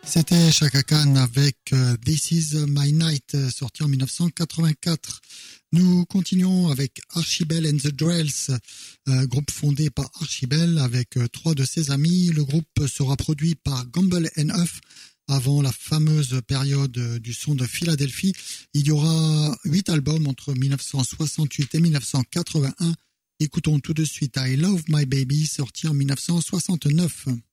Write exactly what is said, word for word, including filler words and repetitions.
C'était Chaka Khan avec euh, This Is My Night, euh, sorti en mille neuf cent quatre-vingt-quatre. Nous continuons avec Archibel and the Drells, euh, groupe fondé par Archibel avec euh, trois de ses amis. Le groupe sera produit par Gamble and Huff avant la fameuse période euh, du son de Philadelphie. Il y aura huit albums entre mille neuf cent soixante-huit et mille neuf cent quatre-vingt-un. Écoutons tout de suite I Love My Baby, sorti en mille neuf cent soixante-neuf.